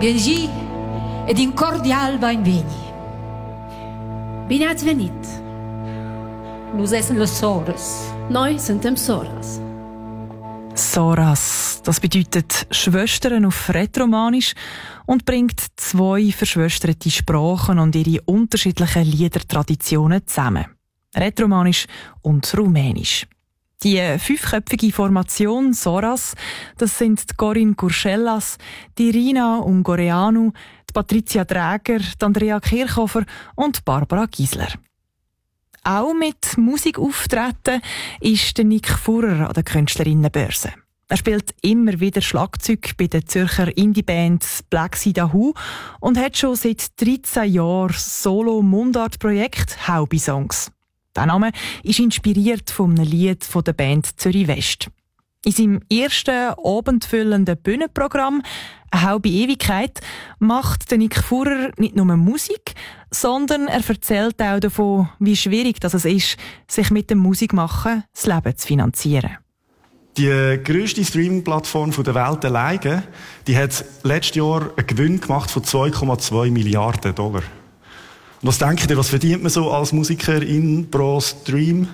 Genji ed in cordial benveni. Bine ați venit! Nous essen los Soras. Noi suntem Soras. Soras, das bedeutet Schwestern auf Rätoromanisch und bringt zwei verschwesterte Sprachen und ihre unterschiedlichen Liedertraditionen zusammen. Rätoromanisch und Rumänisch. Die fünfköpfige Formation Soras, das sind die Corinne Curcellas, die Rina Ungoreanu, die Patricia Dräger, die Andrea Kirchhofer und die Barbara Giesler. Auch mit Musik auftreten ist der Nick Furrer an der Künstlerinnenbörse. Er spielt immer wieder Schlagzeug bei der Zürcher Indie-Band Black Sea Dahoo und hat schon seit 13 Jahren das Solo-Mundart-Projekt Haubi-Songs. Der Name ist inspiriert von einem Lied von der Band Zürich West. In seinem ersten abendfüllenden Bühnenprogramm «Eine halbe Ewigkeit» macht der Nick Furrer nicht nur Musik, sondern er erzählt auch davon, wie schwierig es ist, sich mit dem Musikmachen das Leben zu finanzieren. Die grösste Streaming-Plattform der Welt alleine, die hat letztes Jahr einen Gewinn gemacht von 2,2 Milliarden $. Und was denkt ihr, was verdient man so als Musikerin pro Stream?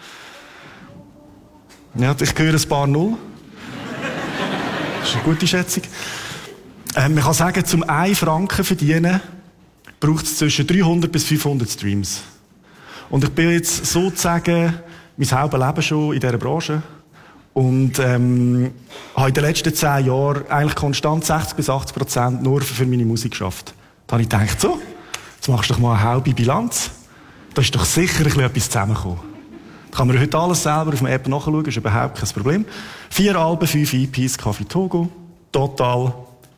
Ja, ich höre ein paar Null. Das ist eine gute Schätzung. Man kann sagen, zum 1 Franken verdienen, braucht es zwischen 300 bis 500 Streams. Und ich bin jetzt sozusagen mein halbes Leben schon in dieser Branche. Und habe in den letzten 10 Jahren eigentlich konstant 60 bis 80% nur für meine Musik geschafft. Da habe ich gedacht, so, jetzt machst du doch mal eine halbe Bilanz. Da ist doch sicher etwas zusammengekommen. Da kann man heute alles selber auf der App nachschauen, ist überhaupt kein Problem. 4 Alben, 5 EPs, Café Togo. Total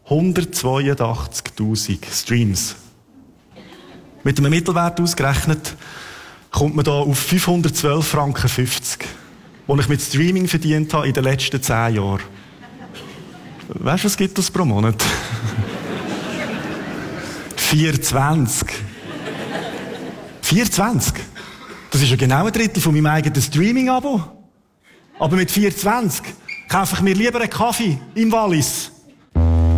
182'000 Streams. Mit einem Mittelwert ausgerechnet kommt man da auf 512,50 Franken, die ich mit Streaming verdient habe in den letzten 10 Jahren. Weißt du, was gibt es pro Monat? 4,20. 4,20? Das ist ja genau ein Drittel von meinem eigenen Streaming-Abo. Aber mit 4,20 kaufe ich mir lieber einen Kaffee im Wallis